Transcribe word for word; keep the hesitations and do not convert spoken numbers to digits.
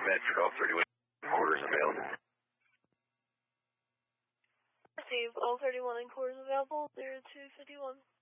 Medford, all thirty-one quarters available. Receive all thirty-one and quarters available, zero two fifty-one.